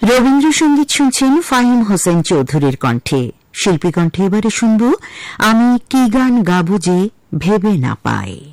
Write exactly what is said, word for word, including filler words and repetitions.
রবীন্দ্রসঙ্গীত শুনছেন ফাহিম হোসেন চৌধুরীর কণ্ঠে। শিল্পী কণ্ঠে এবারে শুনব আমি কি গান গাবো যে ভেবে না পাই।